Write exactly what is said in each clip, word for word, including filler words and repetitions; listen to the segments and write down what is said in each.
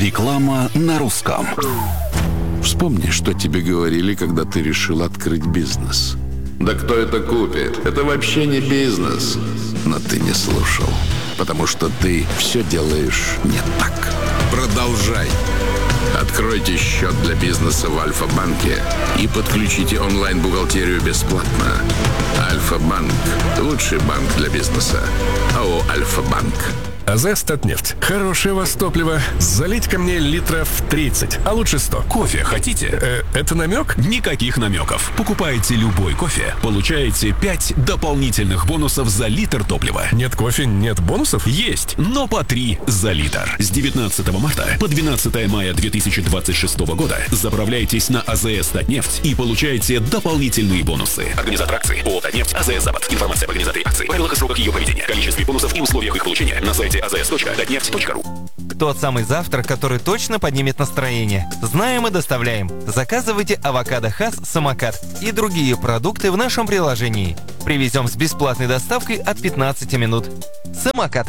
Реклама на русском. Вспомни, что тебе говорили, когда ты решил открыть бизнес. Да кто это купит? Это вообще не бизнес. Но ты не слушал, потому что ты все делаешь не так. Продолжай. Откройте счет для бизнеса в Альфа-банке и подключите онлайн-бухгалтерию бесплатно. Альфа-банк – лучший банк для бизнеса. АО «Альфа-банк». АЗ «Статнефть». Хорошее вас топливо. Залить ко мне литров тридцать, а лучше сто. Кофе хотите? Э, это намек? Никаких намеков. Покупаете любой кофе, получаете пять дополнительных бонусов за литр топлива. Нет кофе, нет бонусов? Есть, но по три за литр. С девятнадцатого марта по двенадцатое мая две тысячи двадцать шестого года заправляйтесь на АЗС «Статнефть» и получаете дополнительные бонусы. Организатор акции ООО «Татнефть», АЗС «Запад». Информация об организаторе акции, правилах и сроках ее проведения, количестве бонусов и условиях их получения на сайте а зэ эс точка татнефть точка ру. Тот самый завтрак, который точно поднимет настроение. Знаем и доставляем. Заказывайте авокадо Хас Самокат и другие продукты в нашем приложении. Привезем с бесплатной доставкой от пятнадцати минут. Самокат.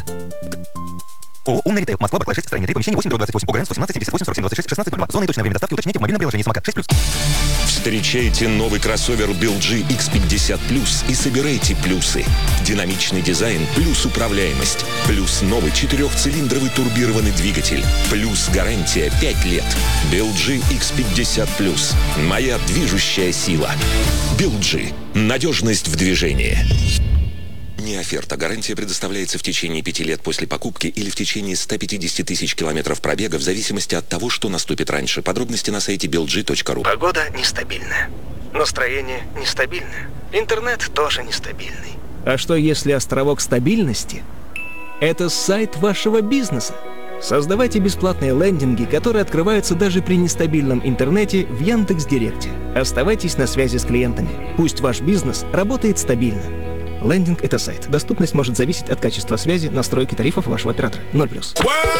О, умный ритейл. Москва, Баклай, шесть, строение три, помещение восемь, двадцать восемь, ОГРН сто семнадцать, семьдесят восемь, сорок семь, двадцать шесть, шестнадцать, два. Зона и точное время доставки уточняйте в мобильном приложении Самокат шесть плюс. Встречайте новый кроссовер би эл джи икс пятьдесят плюс и собирайте плюсы. Динамичный дизайн плюс управляемость. Плюс новый четырехцилиндровый турбированный двигатель. Плюс гарантия пять лет. би эл джи икс пятьдесят плюс. Моя движущая сила. би эл джи. Надежность в движении. Не оферта. Гарантия предоставляется в течение пяти лет после покупки или в течение ста пятидесяти тысяч километров пробега в зависимости от того, что наступит раньше. Подробности на сайте би эл джи точка ру. Погода нестабильная. Настроение нестабильное. Интернет тоже нестабильный. А что если островок стабильности – это сайт вашего бизнеса? Создавайте бесплатные лендинги, которые открываются даже при нестабильном интернете в Яндекс.Директе. Оставайтесь на связи с клиентами. Пусть ваш бизнес работает стабильно. Лендинг – это сайт. Доступность может зависеть от качества связи, настройки тарифов вашего оператора. ноль плюс.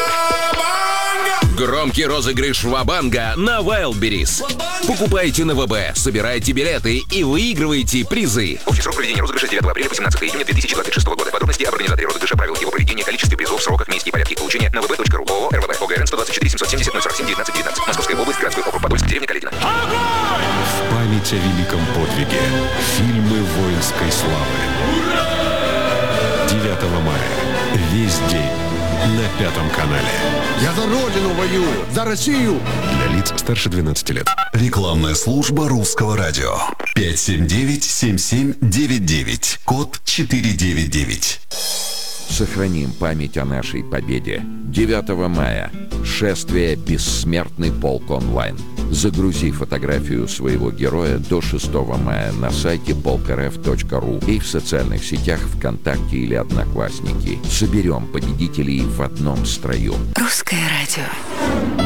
Громкий розыгрыш Ва-банга на Wildberries. Покупайте на ВБ, собирайте билеты и выигрывайте призы. Общий срок проведения розыгрыша с девятого апреля по семнадцатое июня две тысячи двадцать шестого года. Подробности об организаторе розыгрыша, правилах его проведения, количестве призов, сроках, месте и порядке их получения на вэ бэ точка ру. ООО эр вэ бэ. ОГРН сто двадцать четыре семьсот семьдесят ноль сорок семь девятнадцать девятнадцать. Московская область, городской округ Подольск, деревня Каледино. В память о великом подвиге. Фильмы воинской славы. девятого мая. Весь день. На Пятом канале. Я за Родину воюю, за Россию. Для лиц старше двенадцати лет. Рекламная служба русского радио. пять семь девять семь семь девять девять. Код четыре девять девять. Сохраним память о нашей победе. девятого мая. Шествие «Бессмертный полк онлайн». Загрузи фотографию своего героя до шестого мая на сайте полк эр эф точка ру и в социальных сетях ВКонтакте или Одноклассники. Соберем победителей в одном строю. Русское радио.